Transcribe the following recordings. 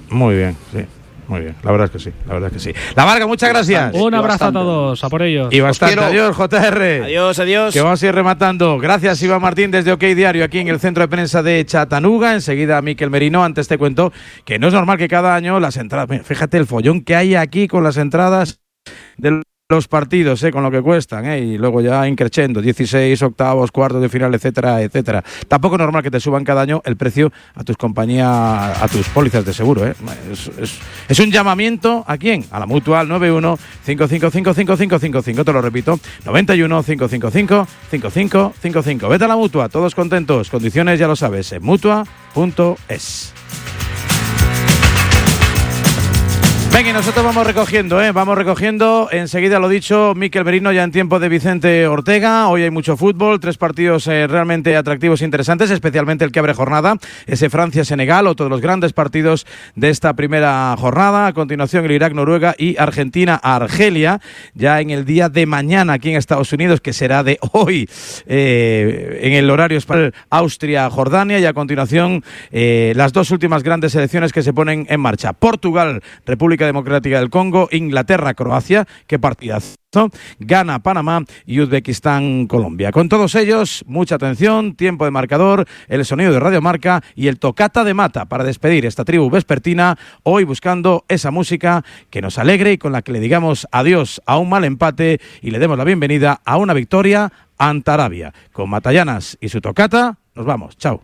Muy bien, sí. Muy bien, la verdad es que sí. La Varga, muchas gracias. Un abrazo a todos, a por ellos. Y bastante. Adiós, JR. Adiós. Que vamos a ir rematando. Gracias, Iván Martín, desde OK Diario, aquí en el centro de prensa de Chattanooga. Enseguida, Miquel Merino. Antes te cuento que no es normal que cada año las entradas... Fíjate el follón que hay aquí con las entradas del... los partidos, con lo que cuestan, y luego ya increciendo, 16, octavos, cuartos de final, etcétera, etcétera. Tampoco es normal que te suban cada año el precio a tus compañías, a tus pólizas de seguro, Es un llamamiento, ¿a quién? A la Mutua, 91-555-5555, te lo repito, 91-555-5555. Vete a la Mutua, todos contentos, condiciones ya lo sabes, en mutua.es. Venga, y nosotros vamos recogiendo, enseguida lo dicho, Miquel Merino ya en tiempo de Vicente Ortega. Hoy hay mucho fútbol, 3 partidos realmente atractivos e interesantes, especialmente el que abre jornada, ese Francia-Senegal, otro de los grandes partidos de esta primera jornada. A continuación el Irak-Noruega y Argentina-Argelia, ya en el día de mañana aquí en Estados Unidos, que será de hoy, en el horario español, Austria-Jordania, y a continuación las 2 últimas grandes selecciones que se ponen en marcha. Portugal, República Democrática del Congo, Inglaterra, Croacia, qué partidazo, Ghana, Panamá y Uzbekistán, Colombia. Con todos ellos, mucha atención, tiempo de marcador, el sonido de Radio Marca y el tocata de mata para despedir esta tribu vespertina, hoy buscando esa música que nos alegre y con la que le digamos adiós a un mal empate y le demos la bienvenida a una victoria ante Arabia. Con Matallanas y su tocata, nos vamos. Chao.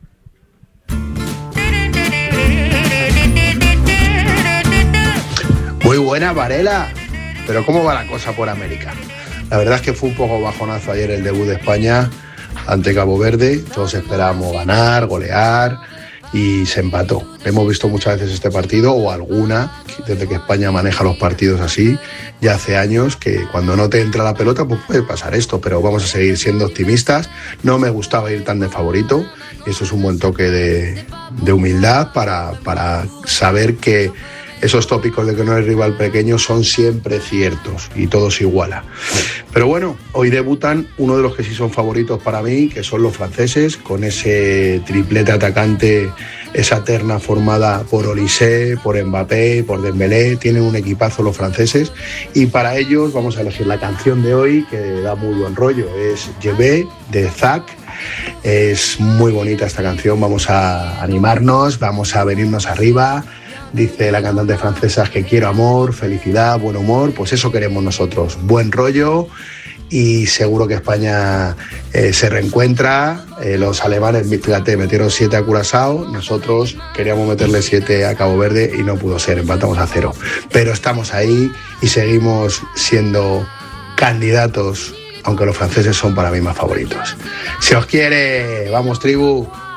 Muy buena, Varela. Pero ¿cómo va la cosa por América? La verdad es que fue un poco bajonazo ayer el debut de España ante Cabo Verde. Todos esperábamos ganar, golear, y se empató. Hemos visto muchas veces este partido, o alguna, desde que España maneja los partidos así, ya hace años, que cuando no te entra la pelota pues puede pasar esto, pero vamos a seguir siendo optimistas. No me gustaba ir tan de favorito, y eso es un buen toque de humildad para saber que esos tópicos de que no hay rival pequeño son siempre ciertos y todo se iguala. Pero bueno, hoy debutan uno de los que sí son favoritos para mí, que son los franceses, con ese triplete atacante, esa terna formada por Olise, por Mbappé, por Dembélé. Tienen un equipazo los franceses, y para ellos vamos a elegir la canción de hoy, que da muy buen rollo. Es Je vais de Zack. Es muy bonita esta canción, vamos a animarnos, vamos a venirnos arriba. Dice la cantante francesa que quiero amor, felicidad, buen humor. Pues eso queremos nosotros, buen rollo, y seguro que España se reencuentra. Los alemanes, fíjate, metieron 7 a Curazao, nosotros queríamos meterle 7 a Cabo Verde y no pudo ser, empatamos a 0. Pero estamos ahí y seguimos siendo candidatos, aunque los franceses son para mí más favoritos. Se os quiere, vamos tribu.